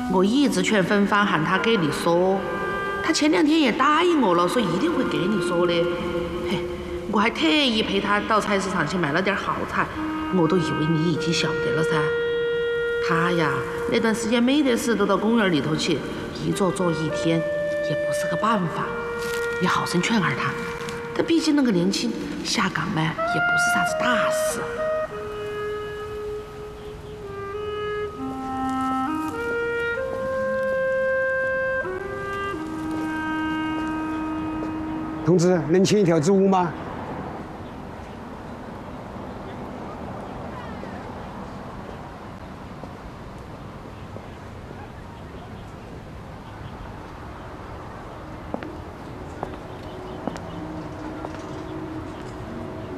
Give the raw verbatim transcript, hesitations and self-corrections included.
我一直劝芬芳喊他给你说，他前两天也答应我了，说一定会给你说的。嘿，我还特意陪他到菜市场去买了点好菜，我都以为你已经晓得了噻。他呀，那段时间没得事都到公园里头去，一坐坐一天，也不是个办法。你好生劝儿他，他毕竟那个年轻，下岗嘛也不是啥子大事。 同志，能请一条子舞吗？